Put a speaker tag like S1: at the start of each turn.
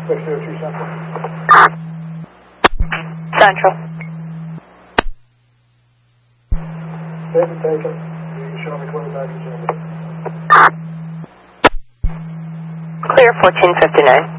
S1: 602 Central.
S2: Central.
S1: Statement taken. You can show me clear back to Jimmy.
S2: Clear 1459.